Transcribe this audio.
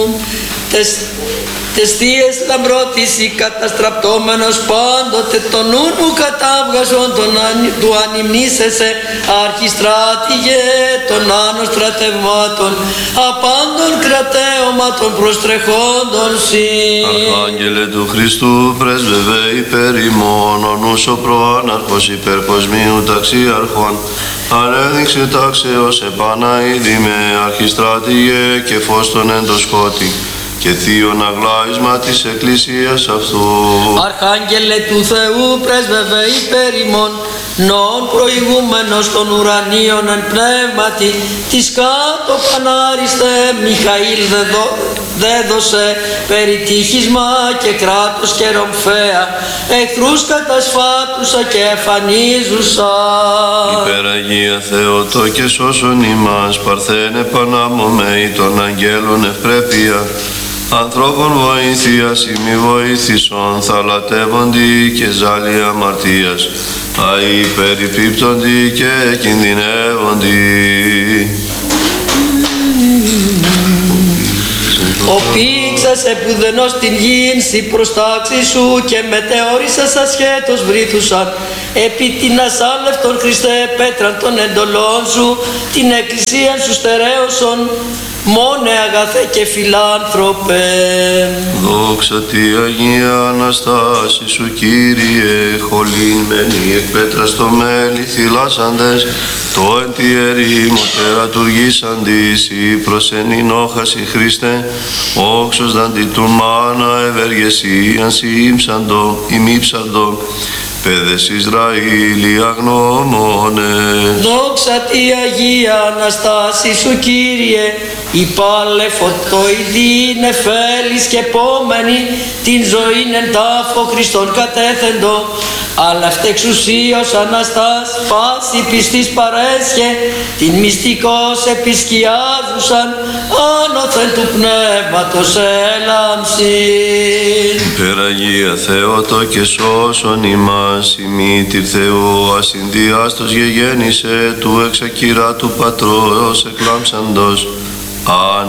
Τες θείες λαμπρότηση καταστραπτώμενος πάντοτε τον νου μου κατάβγαζον του ανυμνήσεσαι αρχιστράτηγε των άνω στρατευμάτων απάντων κρατέωματων προστρεχόντων συ. Αρχάγγελε του Χριστού πρέσβευε υπέρ ημών ο νους ο προάναρχος υπερκοσμίου ταξιαρχών ανέδειξε τάξεως επαναείδη με αρχιστράτηγε και φως τον εντοσκότη και θείον αγλάισμα της Εκκλησίας αυτού. Αρχάγγελε του Θεού πρέσβευε υπέρ ημών, νόν προηγούμενος των ουρανίων εν πνεύματι, της κάτω πανάριστε Μιχαήλ δέδωσε περιτύχισμα και κράτος και ρομφαία, εχθρούς κατασφάτουσα και εφανίζουσα. Υπεραγία Θεότο και σώσον ημάς, παρθένε πανάμωμεοι των αγγέλων ευπρέπεια, ανθρώπων βοήθειας ημι βοήθησον, θαλατεύοντι και ζάλια αμαρτίας, αη περιπίπτοντι και κινδυνεύοντι. Οπήξας επουδενός την γην σοι προστάξη σου και μετεώρησας ασχέτως βρήθουσαν επί την ασάλευτον Χριστέ πέτραν των εντολών σου την εκκλησίαν σου στερέωσον μόνε αγαθέ και φιλάνθρωπε. Δόξα τη Αγία Αναστάση σου Κύριε, χωλήμενοι εκ πέτρας το μέλι θυλάσαντες, το εν τη ερήμο τερατουργήσαντης, η προσενήν όχαση Χριστέ, όξος δαντι του μάνα ευεργεσίαν σοι ύψαντο, ημίψαντο, παιδες Ισραήλ αγνώμονες. Δόξα τη Αγία Αναστάση σου Κύριε, υπάλε φωτοειδή νεφέλης και επόμενη την ζωήν εν τάφο Χριστόν κατέθεντο, αλλά αυτεξουσίως Αναστάς πάση πιστής παρέσχε την μυστικώς επισκιάζουσαν άνωθεν του πνεύματος έλαμψην. Υπεραγία Θεότο και σώσον ημάς, η μήτηρ Θεού ασυνδυάστος γεγέννησε του εξακυρά του Πατρός εκλάμψαντος,